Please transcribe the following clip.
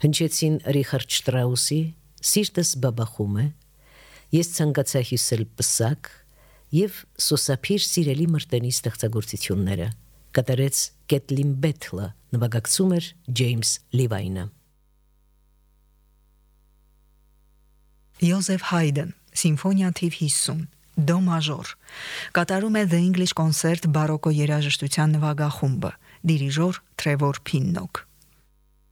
Հնչեցին Ռիխարդ Շտրաուսի «Սիրտս բաբախում է», «Ես ցանկացա հյուսել պսակ» եւ «Սոսափիր սիրելի մրտենի» ստեղծագործությունները։ Կատարեց Կեթլին Բեթլը, նվագակցում էր Ջեյմս Լիվայնը։ Յոզեֆ Հայդեն, Սիմֆոնիա թիվ 50, դո մաժոր, կատարում է The English Concert բարոկո երաժշտության նվագախումբը, դիրիժոր Թրևոր Փիննոկ։